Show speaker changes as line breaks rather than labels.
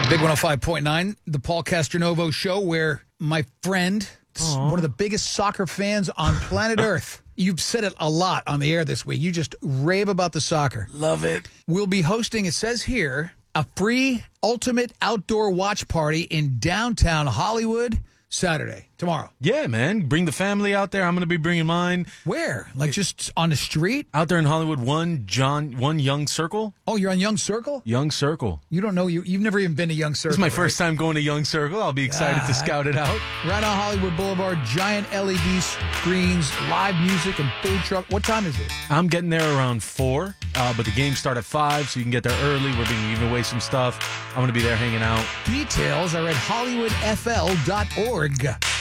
Big 105.9, the Paul Castronovo Show, where my friend, one of the biggest soccer fans on planet Earth, you've said it a lot on the air this week. You just rave about the soccer.
Love it.
We'll be hosting, it says here, a free ultimate outdoor watch party in downtown Hollywood Saturday, tomorrow.
Yeah, man. Bring the family out there. I'm going to be bringing mine.
Where? Like just on the street?
Out there in Hollywood, one Young Circle.
Oh, you're on Young Circle?
Young Circle.
You don't know, you've never even been to Young Circle.
This is my first time going to Young Circle. I'll be excited to scout it out.
Right on Hollywood Boulevard, giant LED screens, live music, and food truck. What time is it?
I'm getting there around 4, but the games start at 5, so you can get there early. We're being giving away some stuff. I'm going to be there hanging out.
Details are at hollywoodfl.org.